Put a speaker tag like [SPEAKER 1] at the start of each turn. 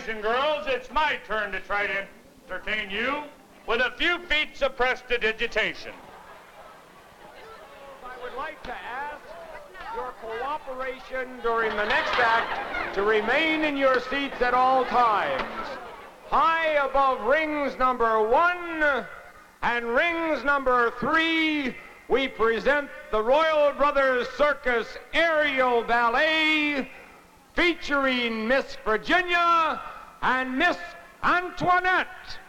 [SPEAKER 1] Boys and girls, it's my turn to try to entertain you with a few feats of prestidigitation.
[SPEAKER 2] I would like to ask your cooperation during the next act to remain in your seats at all times. High above rings number 1 and rings number 3, we present the Royal Brothers Circus Aerial Ballet featuring Miss Virginia and Miss Antoinette.